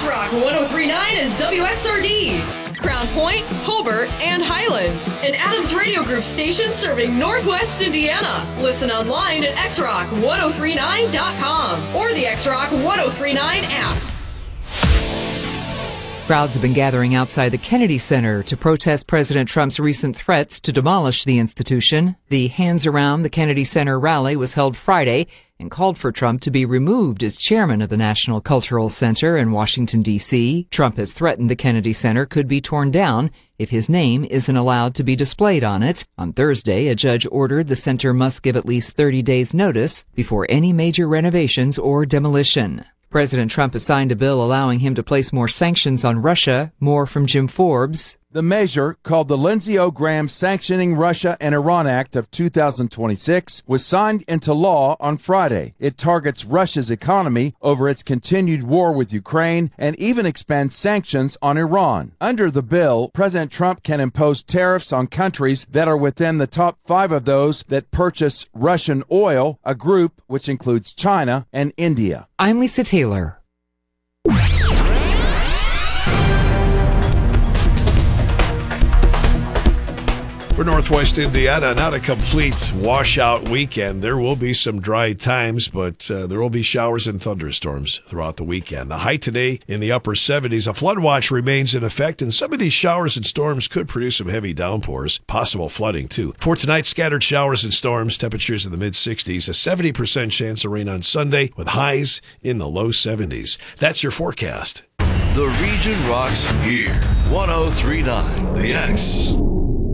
X-Rock 103.9 is WXRD, Crown Point, Hobart, and Highland. An Adams Radio Group station serving Northwest Indiana. Listen online at xrock1039.com or the X-Rock 1039 app. Crowds have been gathering outside the Kennedy Center to protest President Trump's recent threats to demolish the institution. The Hands Around the Kennedy Center rally was held Friday and called for Trump to be removed as chairman of the National Cultural Center in Washington, D.C. Trump has threatened the Kennedy Center could be torn down if his name isn't allowed to be displayed on it. On Thursday, a judge ordered the center must give at least 30 days' notice before any major renovations or demolition. President Trump has signed a bill allowing him to place more sanctions on Russia. More from Jim Forbes. The measure, called the Lindsey O. Graham Sanctioning Russia and Iran Act of 2026, was signed into law on Friday. It targets Russia's economy over its continued war with Ukraine and even expands sanctions on Iran. Under the bill, President Trump can impose tariffs on countries that are within the top 5 of those that purchase Russian oil, a group which includes China and India. I'm Lisa Taylor. For Northwest Indiana, not a complete washout weekend. There will be some dry times, but there will be showers and thunderstorms throughout the weekend. The high today in the upper 70s. A flood watch remains in effect, and some of these showers and storms could produce some heavy downpours, possible flooding too. For tonight, scattered showers and storms, temperatures in the mid-60s, a 70% chance of rain on Sunday with highs in the low 70s. That's your forecast. The region rocks here. 103.9 The X.